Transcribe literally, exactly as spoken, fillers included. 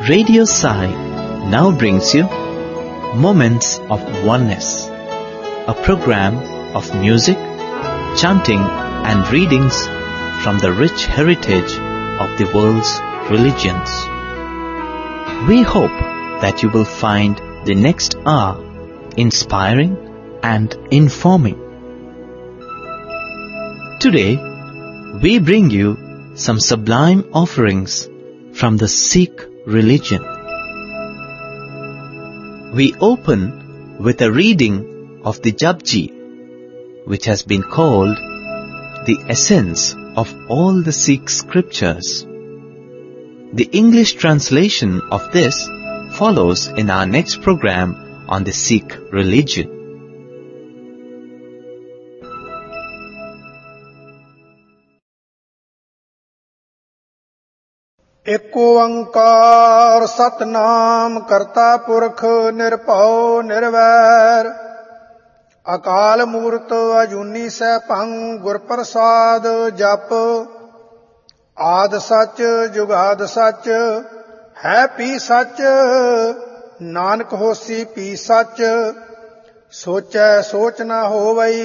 Radio Sai now brings you Moments of Oneness, a program of music, chanting and readings from the rich heritage of the world's religions. We hope that you will find the next hour inspiring and informing. Today, we bring you some sublime offerings from the Sikh religion. We open with a reading of the Japji, which has been called the essence of all the Sikh scriptures. The English translation of this follows in our next program on the Sikh religion. एको ओंकार सतनाम करता पुरख निरभਉ निरवैर अकाल मूरत अजूनी सैभं गुर प्रसाद जप आद सच जुगाद सच है P सच नानक होसी P सच सोचै सोच न होवई